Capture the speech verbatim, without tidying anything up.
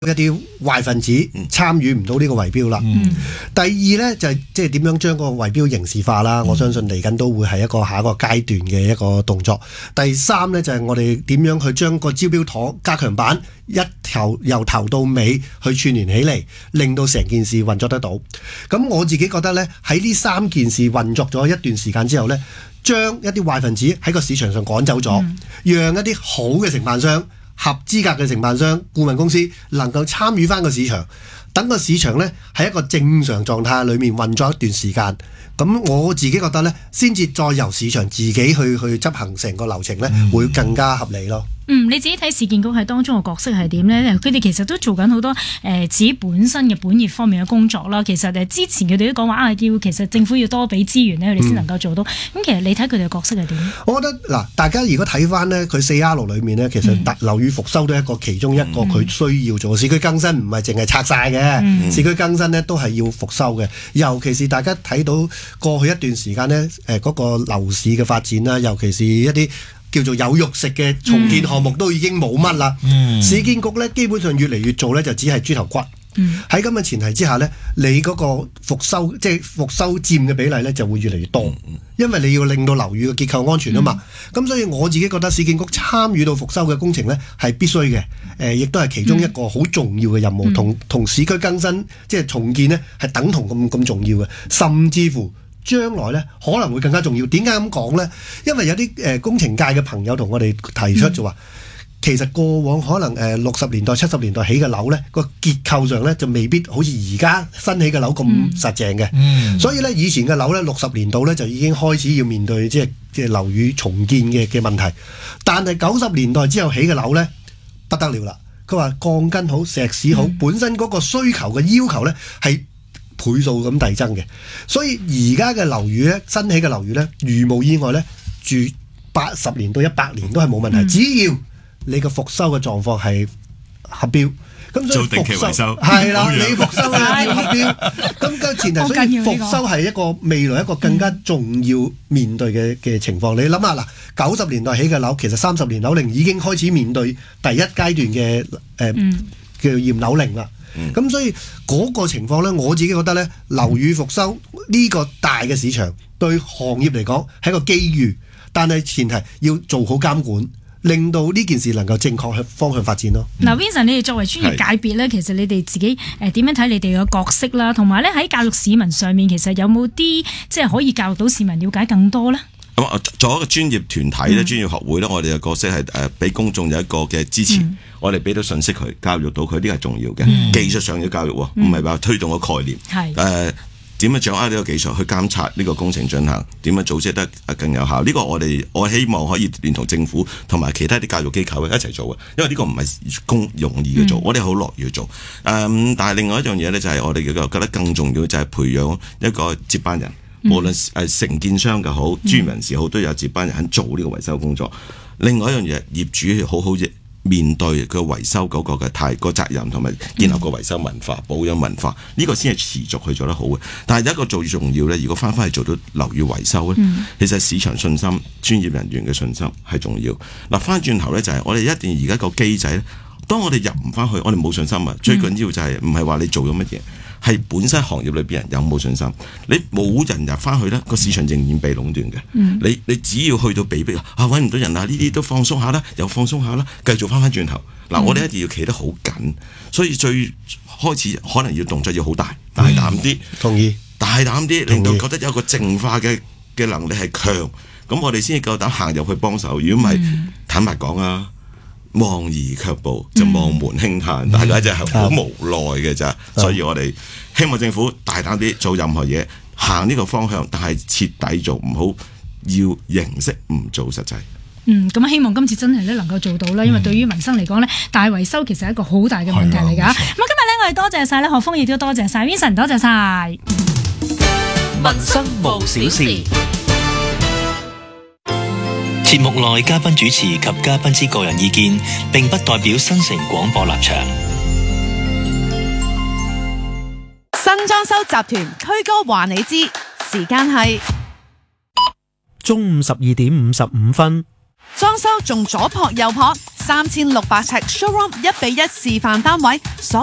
一啲壞分子參與唔到呢個圍標啦。嗯、第二呢，就係即係點樣將個圍標刑事化啦。嗯、我相信嚟緊都會係一個下一個階段嘅一個動作。第三呢，就係、是、我哋點樣去將個招標妥加強版一頭由頭到尾去串聯起嚟，令到成件事運作得到。咁我自己覺得呢，喺呢三件事運作咗一段時間之後呢，將一啲壞分子喺個市場上趕走咗，嗯、讓一啲好嘅承辦商、合資格嘅承辦商、顧問公司能夠參與翻個市場，等個市場呢喺一個正常狀態裏面運作一段時間。咁我自己覺得呢，先至再由市場自己去去執行成個流程呢，嗯、會更加合理咯。 嗯，你自己睇市建局喺當中嘅角色係點呢？佢哋其實都做緊好多誒、呃、自己本身嘅本業方面嘅工作啦。其實誒之前佢哋都講話啊，要其實政府要多俾資源呢，佢哋先能夠做到。咁、嗯、其實你睇佢哋嘅角色係點？我覺得嗱，大家如果睇翻呢，佢四 R 裏面呢，其實特樓宇復修都係一個其中一個佢需要做。嗯、市區更新唔係淨係拆晒嘅，嗯、市區更新呢都係要復修嘅。尤其是大家睇到過去一段時間呢，誒、呃、嗰、那個樓市嘅發展啦，尤其是一啲叫做有肉食嘅重建項目都已經冇乜啦。嗯、市建局咧基本上越嚟越做咧就只係豬頭骨。喺咁嘅前提之下咧，你嗰個復修即係復修佔嘅比例咧就會越嚟越多，嗯、因為你要令到樓宇嘅結構安全啊嘛。咁、嗯、所以我自己覺得市建局參與到復修嘅工程咧係必須嘅，誒、呃、亦都係其中一個好重要嘅任務，同同、嗯、市區更新即係重建咧係等同咁咁重要嘅，甚至乎將來咧可能會更加重要。點解咁講咧？因為有啲誒、呃、工程界嘅朋友同我哋提出就話，嗯、其實過往可能誒六十年代、七十年代起嘅樓咧，個結構上咧就未必好似而家新起嘅樓咁實淨嘅。嗯、所以咧以前嘅樓咧六十年代咧就已經開始要面對即係即係樓宇重建嘅嘅問題。但係九十年代之後起嘅樓咧不得了啦。佢話鋼筋好、石屎好，嗯、本身嗰個需求嘅要求咧係倍數咁遞增嘅，所以而家嘅樓宇咧，新起嘅樓宇咧，如無意外咧，住八十年到一百年都係冇問題，嗯、只要你個復修嘅狀況係合標，咁所以復修係啦，你復修係要合標，咁嘅前提，所以復修係一個未來一個更加重要面對嘅嘅情況。嗯、你諗下嗱，九十年代起嘅樓，其實三十年樓齡已經開始面對第一階段嘅誒、呃嗯、叫做驗樓齡啦。咁、嗯、所以嗰個情況咧，我自己覺得咧，樓宇復修呢個大嘅市場對行業嚟講係一個機遇，但係前提要做好監管，令到呢件事能夠正確向方向發展咯。嗱、嗯、，Vincent， 你哋作為專業界別咧，是其實你哋自己誒點樣睇你哋嘅角色啦，同埋咧喺教育市民上面，其實有冇啲即係可以教育到市民了解更多咧？ 咁作為一個專業團體咧，專、嗯、業學會咧，我哋嘅角色係誒俾公眾有一個嘅支持，嗯、我哋俾到信息佢，教育到佢，呢個係重要嘅。嗯、技術上嘅教育，唔係話推動個概念。係誒點樣掌握呢個技術去監察呢個工程進行，點樣組織得更有效？呢、這個我哋我希望可以連同政府同埋其他啲教育機構一齊做嘅，因為呢個唔係公容易嘅做，嗯、我哋好樂意去做。誒、嗯，但係另外一樣嘢咧，就係我哋覺得更重要就係培養一個接班人。無論誒承建商嘅好，專業人士好，都有接班人肯做呢個維修工作。另外一樣嘢，業主要好好面對佢維修嗰個嘅態個責任，同埋建立個維修文化、保養文化，呢、這個先係持續去做得好嘅。但係有一個最重要咧，如果翻返去做到樓宇維修咧，嗯、其實市場信心、專業人員嘅信心係重要。嗱，翻轉頭咧就係我哋一定而家個機制咧，當我哋入唔翻去，我哋冇信心啊。最緊要就係唔係話你做咗乜嘢。係本身行業裏邊人有冇信心？你冇人入翻去咧，個市場仍然被壟斷嘅。嗯、你你只要去到被逼啊，揾唔到人啊，呢啲都放鬆下啦，又放鬆下啦，繼續翻翻轉頭。嗱、嗯，我哋一定要企得好緊，所以最開始可能要動作要好大，大膽啲、嗯。同意，大膽啲，令到覺得有個淨化嘅嘅能力係強，咁我哋先至夠膽行入去幫手。如果唔係，嗯、坦白講啊。望而卻步，就望門輕嘆，嗯、大家真係好無奈嘅咋，嗯、所以我哋希望政府大膽啲做任何嘢，行呢個方向，但係徹底做，唔好要形式唔做實際。 嗯，咁希望今次真係咧能夠做到啦，因為對於民生嚟講咧，大維修其實係一個好大嘅問題嚟㗎。咁、嗯、今日咧，我哋多謝晒咧何鋒，亦都多謝晒 Vincent， 多謝晒。 民生無小事。 節目內嘉賓主持及嘉賓之個人意見，並不代表新城廣播立場。 新裝修集團區哥話你知，時間係中午十二點五十五分。 裝修仲左撲右撲， 三千六百尺 showroom 一比一示範單位，所